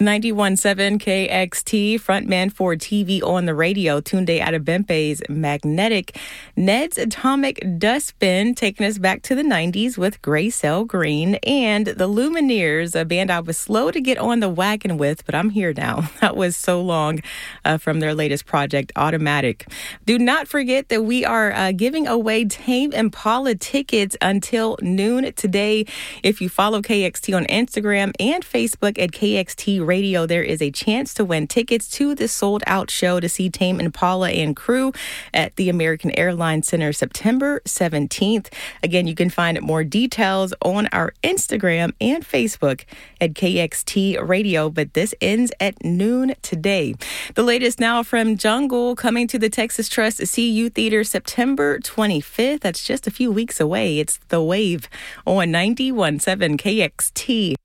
91.7 KXT, frontman for TV on the radio, Tunde Adebimpe's Magnetic, Ned's Atomic Dustbin, taking us back to the 90s with Grace L. Green, and the Lumineers, a band I was slow to get on the wagon with, but I'm here now. That was So Long from their latest project, Automatic. Do not forget that we are giving away Tame Impala tickets until noon today. If you follow KXT on Instagram and Facebook at KXT Radio, there is a chance to win tickets to the sold-out show to see Tame Impala and crew at the American Airlines Center September 17th. Again, you can find more details on our Instagram and Facebook at KXT Radio, but this ends at noon today. The latest now from Jungle, coming to the Texas Trust CU Theater September 25th. That's just a few weeks away. It's The Wave on 91.7 KXT.